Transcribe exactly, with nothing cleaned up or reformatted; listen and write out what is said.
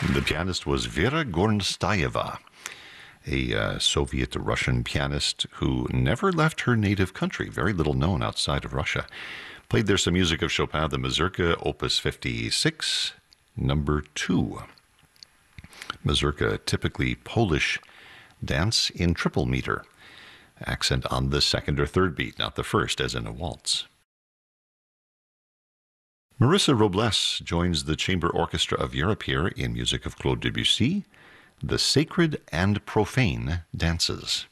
The pianist was Vera Gornstayeva, a uh, Soviet Russian pianist who never left her native country, very little known outside of Russia. Played there some music of Chopin, the Mazurka, Opus fifty-six, number two. Mazurka, typically Polish dance in triple meter. Accent on the second or third beat, not the first, as in a waltz. Marissa Robles joins the Chamber Orchestra of Europe here in music of Claude Debussy, The Sacred and Profane Dances.